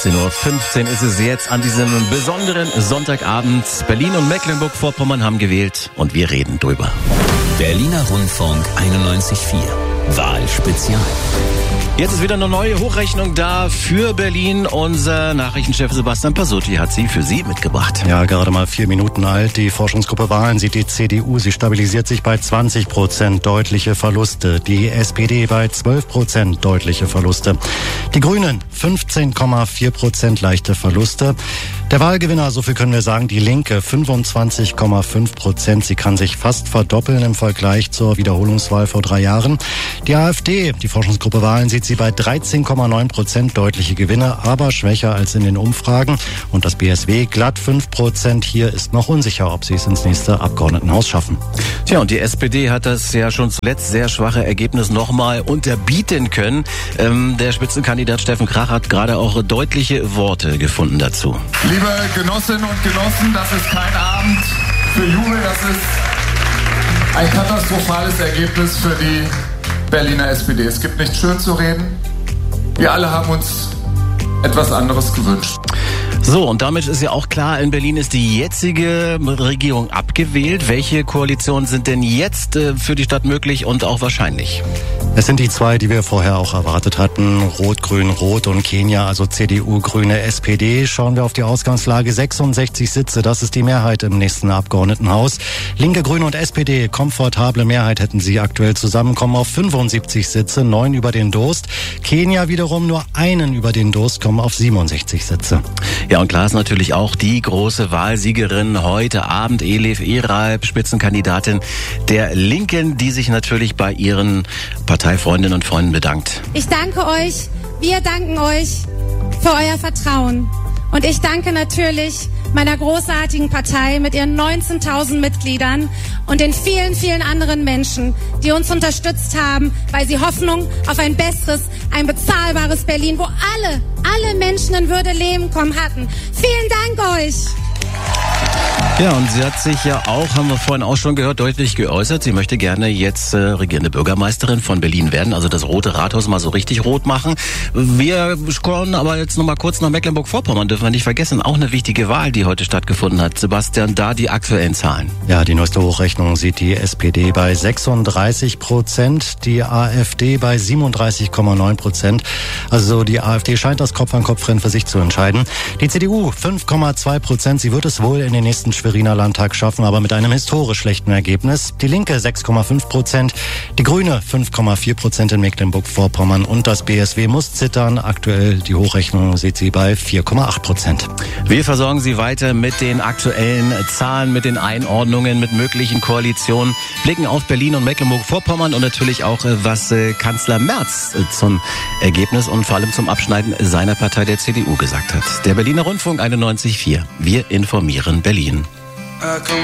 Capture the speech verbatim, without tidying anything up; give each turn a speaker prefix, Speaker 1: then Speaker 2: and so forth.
Speaker 1: neunzehn Uhr fünfzehn ist es jetzt an diesem besonderen Sonntagabend. Berlin und Mecklenburg-Vorpommern haben gewählt und wir reden drüber.
Speaker 2: Berliner Rundfunk einundneunzig Komma vier. Wahlspezial.
Speaker 1: Jetzt ist wieder eine neue Hochrechnung da für Berlin. Unser Nachrichtenchef Sebastian Pasutti hat sie für Sie mitgebracht.
Speaker 3: Ja, gerade mal vier Minuten alt. Die Forschungsgruppe Wahlen sieht die C D U. Sie stabilisiert sich bei zwanzig Prozent, deutliche Verluste. Die S P D bei zwölf Prozent, deutliche Verluste. Die Grünen fünfzehn Komma vier Prozent, leichte Verluste. Der Wahlgewinner, so viel können wir sagen, die Linke fünfundzwanzig Komma fünf Prozent. Sie kann sich fast verdoppeln im Vergleich zur Wiederholungswahl vor drei Jahren. Die AfD, die Forschungsgruppe Wahlen, sieht sie bei dreizehn Komma neun Prozent, deutliche Gewinne, aber schwächer als in den Umfragen. Und das B S W glatt fünf Prozent. Hier ist noch unsicher, ob sie es ins nächste Abgeordnetenhaus schaffen.
Speaker 1: Tja, und die S P D hat das ja schon zuletzt sehr schwache Ergebnis nochmal unterbieten können. Ähm, der Spitzenkandidat Steffen Krach hat gerade auch deutliche Worte gefunden dazu.
Speaker 4: Liebe Genossinnen und Genossen, das ist kein Abend für Jubel, das ist ein katastrophales Ergebnis für die Berliner S P D. Es gibt nichts schön zu reden. Wir alle haben uns etwas anderes gewünscht.
Speaker 1: So, und damit ist ja auch klar, in Berlin ist die jetzige Regierung abgewählt. Welche Koalitionen sind denn jetzt äh, für die Stadt möglich und auch wahrscheinlich?
Speaker 3: Es sind die zwei, die wir vorher auch erwartet hatten. Rot, Grün, Rot und Kenia, also C D U, Grüne, S P D. Schauen wir auf die Ausgangslage. sechsundsechzig Sitze, das ist die Mehrheit im nächsten Abgeordnetenhaus. Linke, Grüne und S P D, komfortable Mehrheit hätten sie aktuell zusammen, kommen auf fünfundsiebzig Sitze, neun über den Durst. Kenia wiederum nur einen über den Durst, kommen auf siebenundsechzig Sitze.
Speaker 1: Ja, und klar ist natürlich auch die große Wahlsiegerin heute Abend, Elif Eralp, Spitzenkandidatin der Linken, die sich natürlich bei ihren Parteifreundinnen und Freunden bedankt.
Speaker 5: Ich danke euch, wir danken euch für euer Vertrauen. Und ich danke natürlich meiner großartigen Partei mit ihren neunzehntausend Mitgliedern und den vielen, vielen anderen Menschen, die uns unterstützt haben, weil sie Hoffnung auf ein besseres, ein bezahlbares Berlin, wo alle, alle Menschen in Würde leben kommen hatten. Vielen Dank euch!
Speaker 1: Ja, und sie hat sich ja auch, haben wir vorhin auch schon gehört, deutlich geäußert. Sie möchte gerne jetzt äh, regierende Bürgermeisterin von Berlin werden, also das Rote Rathaus mal so richtig rot machen. Wir schauen aber jetzt nochmal kurz nach Mecklenburg-Vorpommern, dürfen wir nicht vergessen. Auch eine wichtige Wahl, die heute stattgefunden hat. Sebastian, da die aktuellen Zahlen.
Speaker 3: Ja, die neueste Hochrechnung sieht die S P D bei sechsunddreißig Prozent, die AfD bei siebenunddreißig Komma neun Prozent. Also die AfD scheint das Kopf-an-Kopf-Rennen für sich zu entscheiden. Die C D U fünf Komma zwei Prozent. Sie wird es wohl in den nächsten Schweriner Landtag schaffen, aber mit einem historisch schlechten Ergebnis. Die Linke sechs Komma fünf Prozent, die Grüne fünf Komma vier Prozent in Mecklenburg-Vorpommern und das B S W muss zittern. Aktuell die Hochrechnung sieht sie bei vier Komma acht Prozent.
Speaker 1: Wir versorgen Sie weiter mit den aktuellen Zahlen, mit den Einordnungen, mit möglichen Koalitionen, blicken auf Berlin und Mecklenburg-Vorpommern und natürlich auch, was Kanzler Merz zum Ergebnis und vor allem zum Abschneiden seiner Partei der C D U gesagt hat. Der Berliner Rundfunk einundneunzig Komma vier. Wir informieren Berlin.